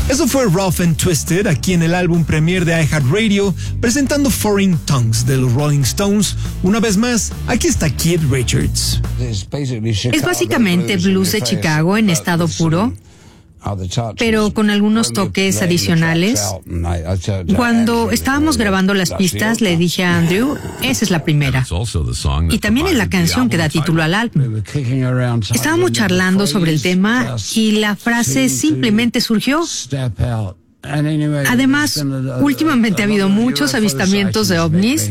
Eso fue Rough and Twisted, aquí en el álbum premier de iHeartRadio, presentando Foreign Tongues de los Rolling Stones. Una vez más, aquí está Keith Richards. Es básicamente blues de Chicago en estado puro, pero con algunos toques adicionales. Cuando estábamos grabando las pistas, le dije a Andrew, esa es la primera. Y también es la canción que da título al álbum. Estábamos charlando sobre el tema y la frase simplemente surgió. Además, últimamente ha habido muchos avistamientos de ovnis.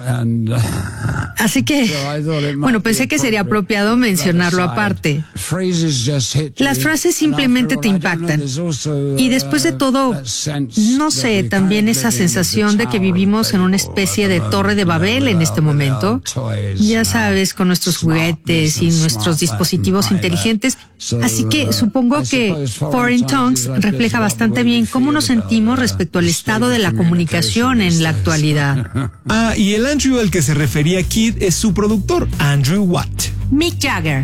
Así que, bueno, pensé que sería apropiado mencionarlo aparte. Las frases simplemente te impactan. Y después de todo, no sé, también esa sensación de que vivimos en una especie de torre de Babel en este momento. Ya sabes, con nuestros juguetes y nuestros dispositivos inteligentes. Así que supongo que Foreign Tongues refleja bastante bien cómo nos sentimos respecto al estado de la comunicación en la actualidad. Y el Andrew al que se refería Kid es su productor, Andrew Watt. Mick Jagger.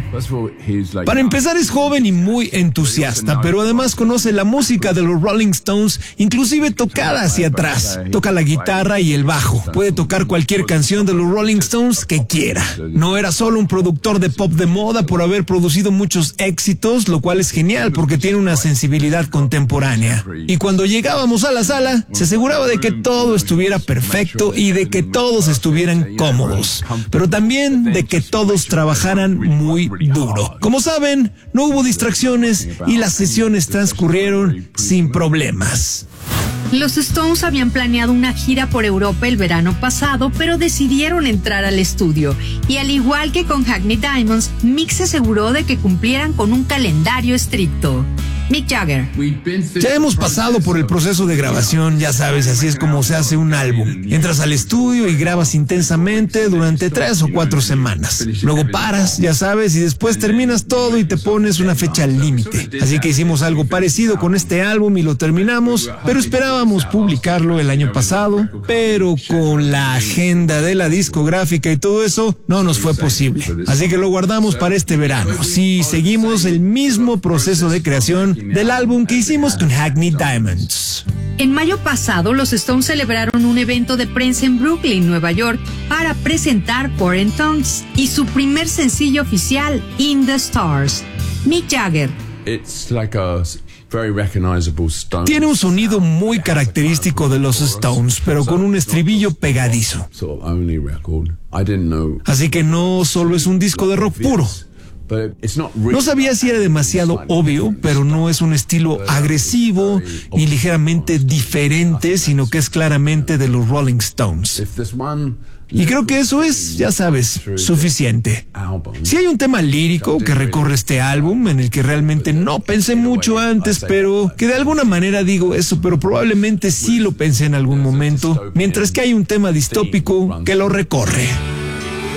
Para empezar, es joven y muy entusiasta, pero además conoce la música de los Rolling Stones, inclusive tocada hacia atrás. Toca la guitarra y el bajo. Puede tocar cualquier canción de los Rolling Stones que quiera. No era solo un productor de pop de moda por haber producido muchos éxitos, lo cual es genial porque tiene una sensibilidad contemporánea. Y cuando llegábamos a la sala, se aseguraba de que todo estuviera perfecto y de que todos estuvieran cómodos, pero también de que todos trabajaran muy duro. Como saben, no hubo distracciones y las sesiones transcurrieron sin problemas. Los Stones habían planeado una gira por Europa el verano pasado, pero decidieron entrar al estudio. Y al igual que con Hackney Diamonds, Mick se aseguró de que cumplieran con un calendario estricto. Mick Jagger. Ya hemos pasado por el proceso de grabación, ya sabes, así es como se hace un álbum. Entras al estudio y grabas intensamente durante 3 o 4 semanas. Luego paras, ya sabes, y después terminas todo y te pones una fecha límite. Así que hicimos algo parecido con este álbum y lo terminamos, pero esperábamos publicarlo el año pasado, pero con la agenda de la discográfica y todo eso, no nos fue posible. Así que lo guardamos para este verano. Sí, seguimos el mismo proceso de creación del álbum que hicimos con Hackney Diamonds. En mayo pasado, los Stones celebraron un evento de prensa en Brooklyn, Nueva York, para presentar Foreign Tongues y su primer sencillo oficial, In the Stars. Mick Jagger. Tiene un sonido muy característico de los Stones, pero con un estribillo pegadizo. Así que no solo es un disco de rock puro. No sabía si era demasiado obvio, pero no es un estilo agresivo ni ligeramente diferente, sino que es claramente de los Rolling Stones. Y creo que eso es, ya sabes, suficiente. Si hay un tema lírico que recorre este álbum, en el que realmente no pensé mucho antes, pero que de alguna manera digo eso, pero probablemente sí lo pensé en algún momento, mientras que hay un tema distópico que lo recorre.